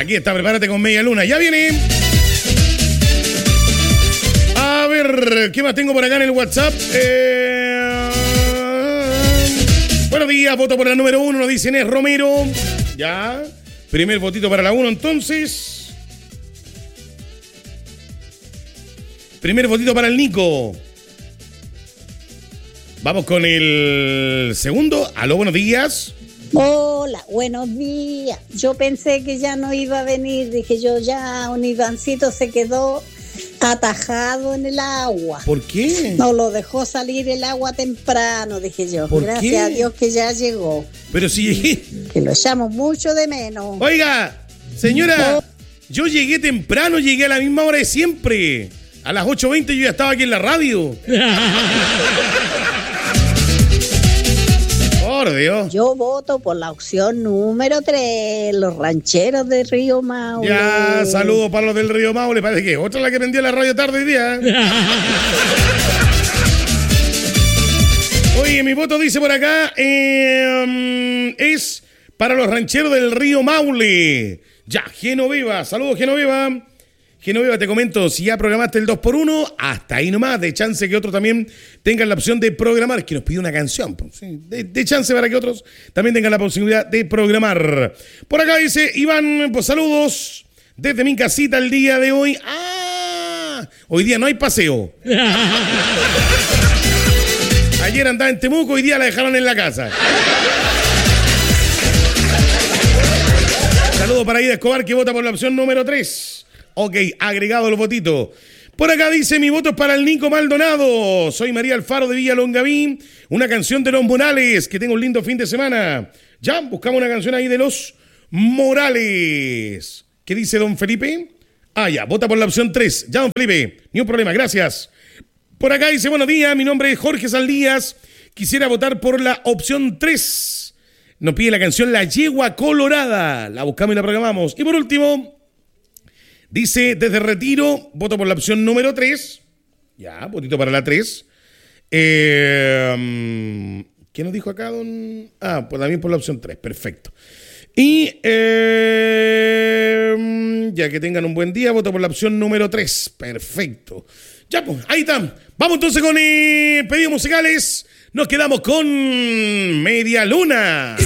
Aquí está, prepárate con Media Luna. Ya viene. A ver, ¿qué más tengo por acá en el WhatsApp? Buenos días, voto por la número 1, nos dicen es Romero. Ya. Primer votito para la 1, entonces. Primer votito para el Nico. Vamos con el segundo. Aló, buenos días. Hola, buenos días. Yo pensé que ya no iba a venir. Dije yo ya, un Ivancito se quedó atajado en el agua. ¿Por qué? No lo dejó salir el agua temprano, dije yo. ¿Por Gracias qué? a Dios que ya llegó. Pero si llegué. Que lo echamos mucho de menos. Oiga, señora, yo llegué temprano, llegué a la misma hora de siempre. A las 8:20 yo ya estaba aquí en la radio. Por Dios. Yo voto por la opción número 3, los rancheros de Río Maule. Ya, saludos para los del Río Maule. Parece que otra la que prendió la radio tarde hoy día. Oye, mi voto dice por acá, es para los rancheros del Río Maule. Ya, Genoveva, saludos Genoveva. Genoveva, te comento, si ya programaste el 2x1, hasta ahí nomás, de chance que otros también tengan la opción de programar, que nos pide una canción, ¿sí? de chance para que otros también tengan la posibilidad de programar. Por acá dice Iván, pues saludos desde mi casita el día de hoy. ¡Ah! Hoy día no hay paseo. Ayer andaba en Temuco, hoy día la dejaron en la casa. Saludos para Ida Escobar, que vota por la opción número 3. Ok, agregado el votito. Por acá dice, mi voto es para el Nico Maldonado. Soy María Alfaro de Villa Longaví. Una canción de los Morales. Que tenga un lindo fin de semana. Ya, buscamos una canción ahí de los Morales. ¿Qué dice don Felipe? Ah, ya, vota por la opción 3. Ya, don Felipe, ni un problema, gracias. Por acá dice, buenos días, mi nombre es Jorge Saldías. Quisiera votar por la opción 3. Nos pide la canción La Yegua Colorada. La buscamos y la programamos. Y por último, dice, desde Retiro, voto por la opción número 3. Ya, votito para la 3. ¿Qué nos dijo acá, don? Ah, pues también por la opción 3, perfecto. Y ya que tengan un buen día, voto por la opción número 3, perfecto. Ya, pues, ahí está. Vamos entonces con pedidos musicales. Nos quedamos con Media Luna.